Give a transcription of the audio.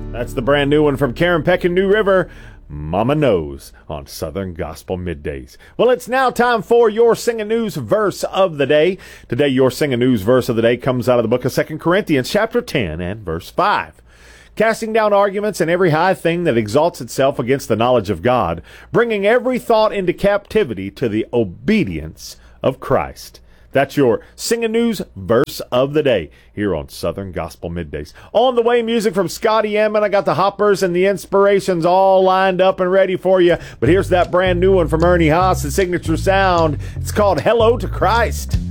That's the brand new one from Karen Peck and New River, Mama Knows, on Southern Gospel Middays. Well, it's now time for your Singing News verse of the day. Today, your Singing News verse of the day comes out of the book of 2 Corinthians, chapter 10 and verse 5. Casting down arguments and every high thing that exalts itself against the knowledge of God, bringing every thought into captivity to the obedience of Christ. That's your Singing News verse of the day here on Southern Gospel Middays. On the way, music from Scotty Emin. I got the hoppers and the inspirations all lined up and ready for you. But here's that brand new one from Ernie Haas, the signature sound. It's called Hello to Christ.